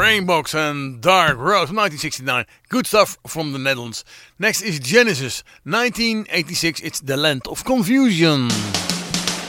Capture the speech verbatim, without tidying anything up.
Rainbox and Dark Rose from nineteen sixty-nine. Good stuff from the Netherlands. Next is Genesis, nineteen eighty-six. It's The Land of Confusion.